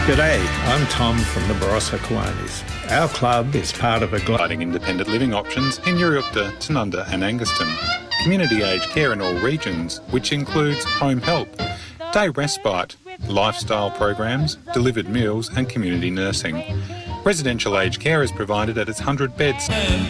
G'day, I'm Tom from the Barossa Kiwanis. Our club is part of a providing independent living options in Uriukta, Tanunda and Angaston. Community aged care in all regions, which includes home help, day respite, lifestyle programs, delivered meals and community nursing. Residential aged care is provided at its 100 beds.